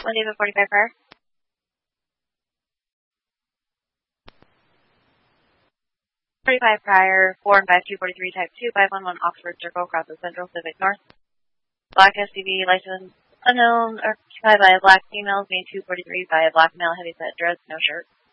1 David 45 prior. Prior, 4 and 5 243 type 2 511 Oxford Circle, crosses Central Civic North. Black SUV, license unknown, occupied by a black female, being 243 by a black male, heavyset dress, no shirt.